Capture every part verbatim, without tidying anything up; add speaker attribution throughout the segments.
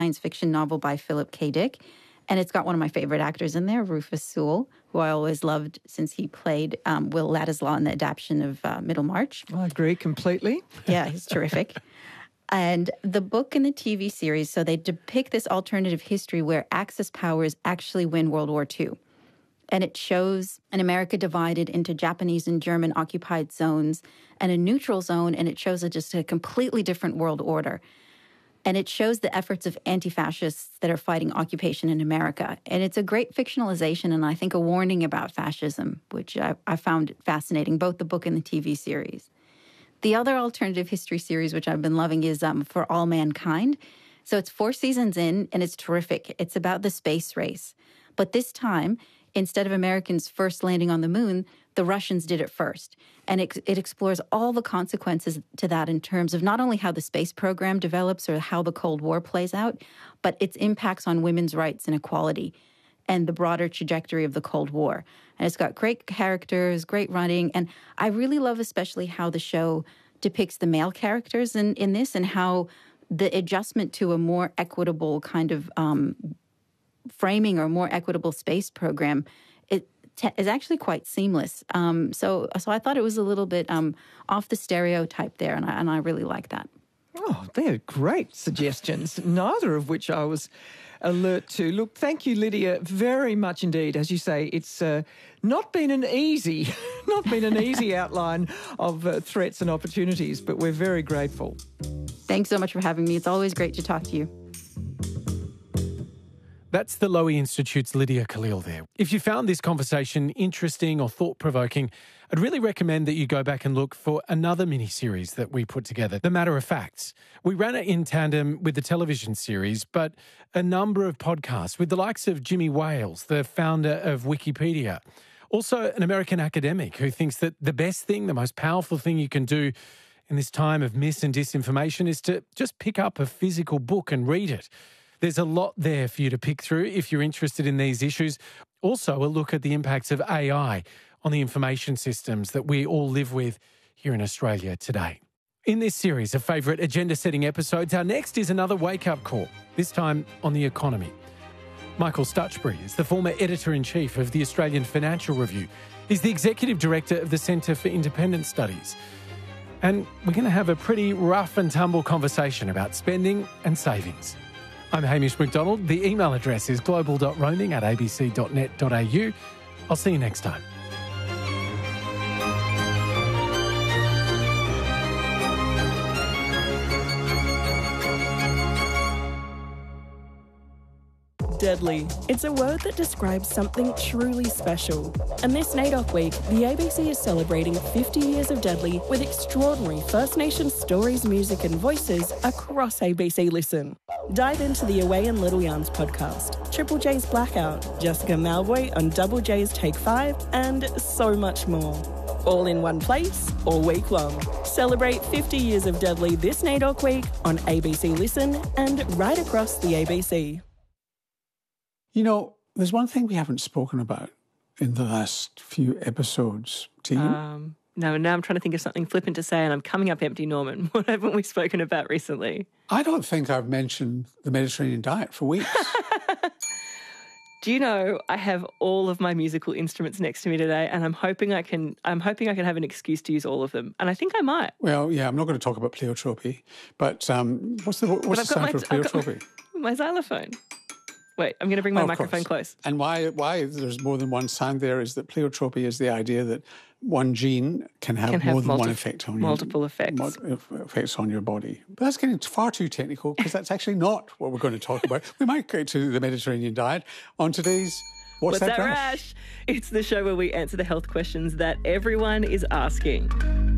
Speaker 1: science fiction novel by Philip K. Dick. And it's got one of my favorite actors in there, Rufus Sewell, who I always loved since he played um, Will Ladislaw in the adaptation of uh, Middlemarch.
Speaker 2: I agree completely.
Speaker 1: Yeah, he's terrific. And the book and the T V series, so they depict this alternative history where Axis powers actually win World War Two. And it shows an America divided into Japanese and German occupied zones and a neutral zone, and it shows a, just a completely different world order. And it shows the efforts of anti-fascists that are fighting occupation in America. And it's a great fictionalization and I think a warning about fascism, which I, I found fascinating, both the book and the T V series. The other alternative history series, which I've been loving, is um, For All Mankind. So it's four seasons in, and it's terrific. It's about the space race. But this time, instead of Americans first landing on the moon, the Russians did it first. And it, it explores all the consequences to that in terms of not only how the space program develops or how the Cold War plays out, but its impacts on women's rights and equality and the broader trajectory of the Cold War. And it's got great characters, great writing. And I really love especially how the show depicts the male characters in, in this and how the adjustment to a more equitable kind of um, framing or more equitable space program is actually quite seamless. Um, so so I thought it was a little bit um, off the stereotype there, and I, and I really like that.
Speaker 2: Oh, they're great suggestions, neither of which I was alert to. Look, thank you, Lydia, very much indeed. As you say, it's uh, not been an easy, not been an easy outline of uh, threats and opportunities, but we're very grateful.
Speaker 1: Thanks so much for having me. It's always great to talk to you.
Speaker 3: That's the Lowy Institute's Lydia Khalil there. If you found this conversation interesting or thought-provoking, I'd really recommend that you go back and look for another mini-series that we put together, The Matter of Facts. We ran it in tandem with the television series, but a number of podcasts with the likes of Jimmy Wales, the founder of Wikipedia. Also an American academic who thinks that the best thing, the most powerful thing you can do in this time of mis and disinformation is to just pick up a physical book and read it. There's a lot there for you to pick through if you're interested in these issues. Also, a look at the impacts of A I on the information systems that we all live with here in Australia today. In this series of favourite agenda-setting episodes, our next is another wake-up call, this time on the economy. Michael Stutchbury is the former editor-in-chief of the Australian Financial Review. He's the executive director of the Centre for Independent Studies. And we're going to have a pretty rough and tumble conversation about spending and savings. I'm Hamish McDonald. The email address is global dot roaming at a b c dot net dot a u. I'll see you next time.
Speaker 4: Deadly. It's a word that describes something truly special. And this NAIDOC week, the A B C is celebrating fifty years of Deadly with extraordinary First Nations stories, music and voices across A B C Listen. Dive into the Away and Little Yarns podcast, Triple J's Blackout, Jessica Malvoy on Double J's Take five, and so much more. All in one place, all week long. Celebrate fifty years of Deadly this NAIDOC week on A B C Listen and right across the A B C.
Speaker 5: You know, there's one thing we haven't spoken about in the last few episodes. Do you?
Speaker 6: Um, no, now I'm trying to think of something flippant to say and I'm coming up empty, Norman. What haven't we spoken about recently?
Speaker 5: I don't think I've mentioned the Mediterranean diet for weeks.
Speaker 6: Do you know, I have all of my musical instruments next to me today and I'm hoping I can I'm hoping I can have an excuse to use all of them. And I think I might.
Speaker 5: Well, yeah, I'm not going to talk about pleiotropy, but um, what's the, what's the sound
Speaker 6: my,
Speaker 5: for pleiotropy?
Speaker 6: My xylophone. Wait, I'm going to bring my oh, microphone close.
Speaker 5: And why why there's more than one sound there is that pleiotropy is the idea that one gene can have
Speaker 6: can
Speaker 5: more
Speaker 6: have
Speaker 5: than
Speaker 6: multi-
Speaker 5: one effect on
Speaker 6: multiple
Speaker 5: your,
Speaker 6: effects.
Speaker 5: Multiple effects on your body. But that's getting far too technical because that's actually not what we're going to talk about. We might go to the Mediterranean diet on today's What's,
Speaker 6: What's
Speaker 5: That,
Speaker 6: that
Speaker 5: rash?
Speaker 6: rash? It's the show where we answer the health questions that everyone is asking.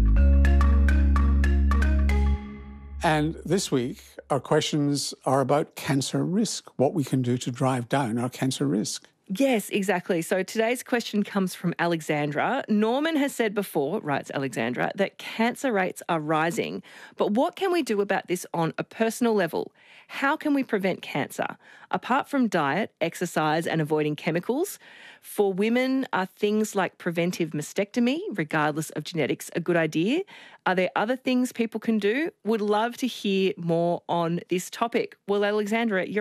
Speaker 5: And this week, our questions are about cancer risk, what we can do to drive down our cancer risk.
Speaker 6: Yes, exactly. So today's question comes from Alexandra. Norman has said before, writes Alexandra, that cancer rates are rising. But what can we do about this on a personal level? How can we prevent cancer? Apart from diet, exercise and avoiding chemicals, for women, are things like preventive mastectomy, regardless of genetics, a good idea? Are there other things people can do? Would love to hear more on this topic. Well, Alexandra, you're